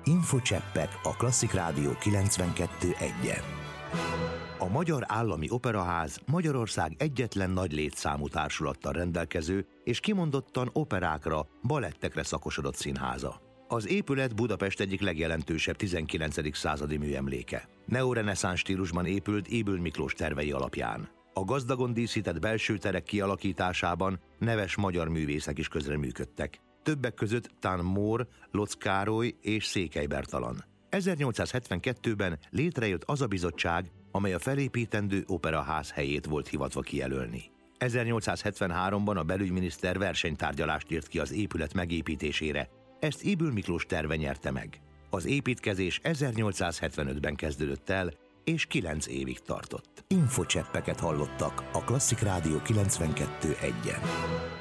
Infocseppek a Klasszik Rádió 92.1-en. A Magyar Állami Operaház Magyarország egyetlen nagy létszámú társulattal rendelkező és kimondottan operákra, balettekre szakosodott színháza. Az épület Budapest egyik legjelentősebb 19. századi műemléke. Neoreneszánsz stílusban épült Ybl Miklós tervei alapján. A gazdagon díszített belső terek kialakításában neves magyar művészek is közreműködtek. Többek között Tán Mór, Lotz Károly és Székely Bertalan. 1872-ben létrejött az a bizottság, amely a felépítendő operaház helyét volt hivatva kijelölni. 1873-ban a belügyminiszter versenytárgyalást írt ki az épület megépítésére, ezt Ybl Miklós terve nyerte meg. Az építkezés 1875-ben kezdődött el, és 9 évig tartott. Infocseppeket hallottak a Klasszik Rádió 92.1-en.